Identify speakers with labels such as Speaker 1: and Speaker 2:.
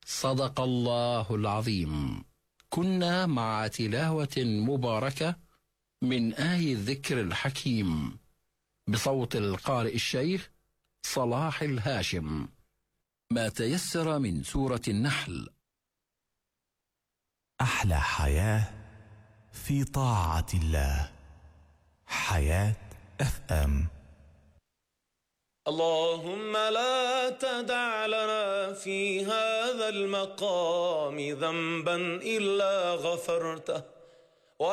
Speaker 1: صدق الله العظيم. كنا مع تلاوة مباركة من آي الذكر الحكيم بصوت القارئ الشيخ صلاح الهاشم، ما تيسر من سورة النحل.
Speaker 2: أحلى حياة في طاعة الله. حياة FM.
Speaker 3: اللهم لا تدع لنا في هذا المقام ذنبا إلا غفرته